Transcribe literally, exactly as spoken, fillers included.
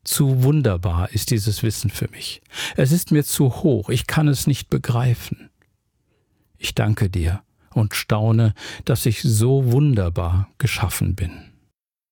Zu wunderbar ist dieses Wissen für mich. Es ist mir zu hoch, ich kann es nicht begreifen. Ich danke dir und staune, dass ich so wunderbar geschaffen bin.